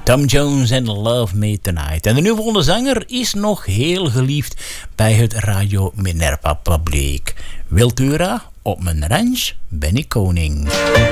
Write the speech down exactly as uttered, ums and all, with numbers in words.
Tom Jones en Love Me Tonight. En de nieuwe zanger is nog heel geliefd bij het Radio Minerva publiek. Wiltura, op mijn ranch ben ik koning.